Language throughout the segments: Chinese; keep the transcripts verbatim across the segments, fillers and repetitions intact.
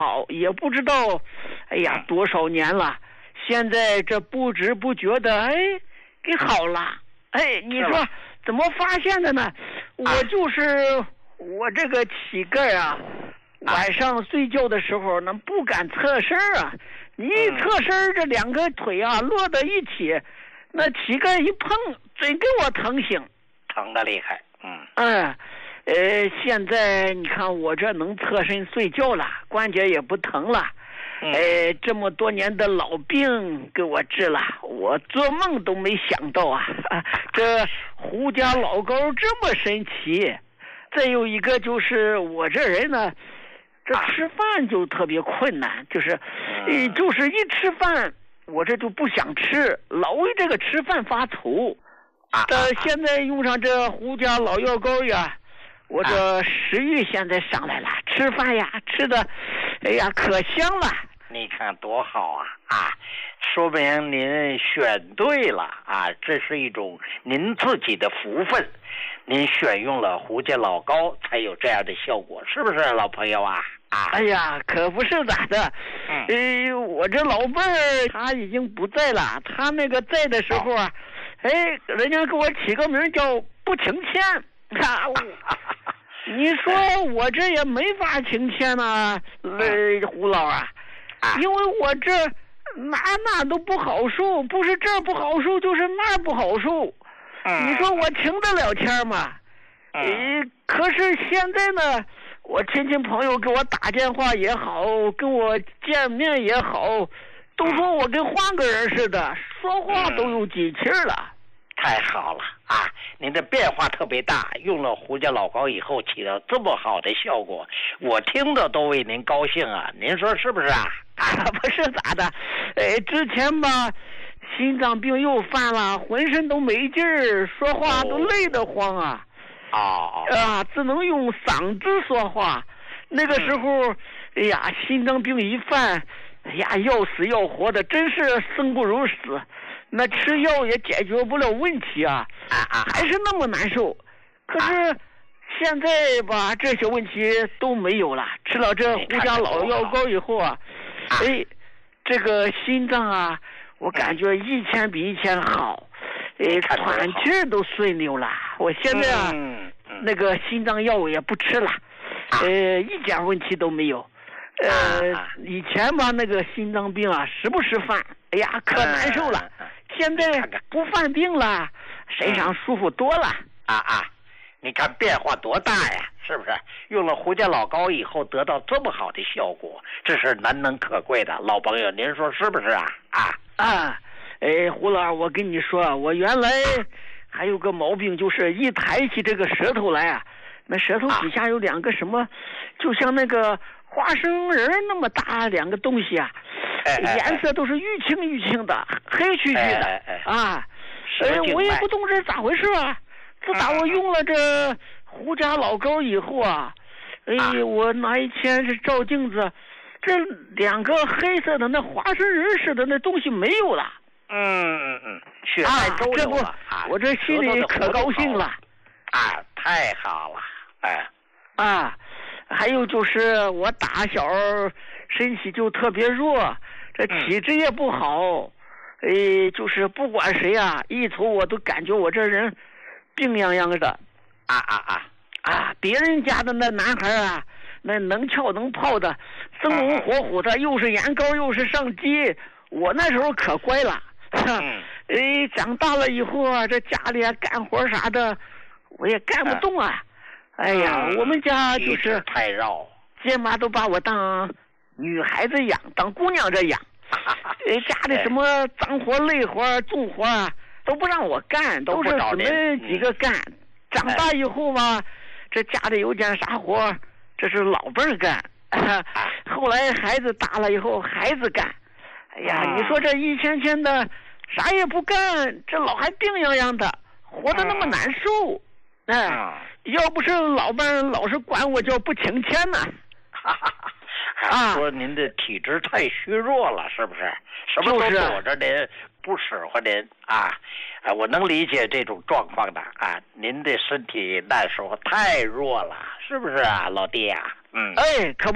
好，也不知道，哎呀，多少年了，现在这不知不觉的，哎，给好了。哎，你说怎么发现的呢？我就是我这个膝盖啊，晚上睡觉的时候呢不敢侧身啊，你一侧身，这两个腿啊落在一起，那膝盖一碰，真给我疼醒， 疼得厉害。嗯嗯。呃，现在你看我这能侧身睡觉了，关节也不疼了。 嗯、 呃，这么多年的老病给我治了，我做梦都没想到啊，啊这胡家老膏这么神奇。再有一个就是我这人呢，这吃饭就特别困难，就是，呃，就是一吃饭我这就不想吃，老为这个吃饭发愁。但现在用上这胡家老药膏呀。我这食欲现在上来了，吃饭呀吃的，哎呀可香了。 你看多好啊啊！说明您选对了啊，这是一种您自己的福分，您选用了胡家老膏才有这样的效果，是不是老朋友啊？啊！ 哎呀，可不是咋的，嗯、呃，我这老伴儿他已经不在了，他那个在的时候啊，哦、哎，人家给我起个名叫不请钱。啊，你说我这也没法请钱呐，呃，胡老啊，因为我这哪哪都不好受，不是这儿不好受，就是那儿不好受。你说我请得了钱吗？呃，可是现在呢，我亲戚朋友给我打电话也好，跟我见面也好，都说我跟换个人似的，说话都有机气了。 太好了啊！您的变化特别大，用了胡家老膏以后起到这么好的效果，我听着都为您高兴啊！您说是不是啊？ 啊，不是咋的？呃，之前吧，心脏病又犯了，浑身都没劲儿，说话都累得慌啊！ 哦啊，只能用嗓子说话。那个时候，嗯、哎呀，心脏病一犯，哎呀，要死要活的，真是生不如死。那吃药也解决不了问题啊，还是那么难受。可是现在吧，这些问题都没有了。吃了这胡家老药膏以后啊，哎，这个心脏啊，我感觉一天比一天好，哎，喘气都顺溜了。我现在啊，那个心脏药也不吃了，呃，一点问题都没有。呃，以前吧，那个心脏病啊，时不时犯，哎呀，可难受了。现在不犯病了，身上舒服多了。 啊啊！你看变化多大呀，是不是？用了胡家老膏以后得到这么好的效果，这是难能可贵的。老朋友，您说是不是啊？啊啊！哎，胡老，我跟你说，我原来还有个毛病，就是一抬起这个舌头来啊，那舌头底下有两个什么，啊、就像那个花生仁那么大两个东西啊。 哎哎颜色都是玉清玉清的，黑黢黢的哎哎哎啊！哎，我也不懂这咋回事啊！自打我用了这胡家老膏以后啊，哎，啊、我哪一天是照镜子，这两个黑色的那花生仁似的那东西没有了。 嗯嗯嗯，血脉周流了， 啊、我这心里可高兴了。 啊，太好了！哎， 啊，还有就是我打小身体就特别弱。这体质也不好，哎，就是不管谁啊，一瞅我都感觉我这人病殃殃的， 啊啊啊啊！别人家的那男孩啊，那能跳能泡的，生龙活虎的，又是眼高又是上肌，我那时候可乖了。 嗯， 哎，长大了以后啊，这家里啊干活啥的，我也干不动啊。哎呀， 嗯、 我们家就是太绕， 爹妈都把我当女孩子养，当姑娘这养。呃，家里什么脏活累活重活啊都不让我干，都是姊妹几个干。嗯、长大以后嘛，这家里有点啥活，这是老辈儿干。后来孩子大了以后，孩子干。哎呀，你说这一天天的啥也不干，这老还病殃殃的，活得那么难受。哎，要不是老伴老是管我叫不请钱呢。 啊，说您的体质太虚弱了，是不是？什么都躲着您，不使唤您啊！啊，我能理解这种状况的啊。您的身体那时候太弱了，是不是啊，老弟呀、啊？嗯， 哎，可不，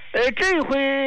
呃，这回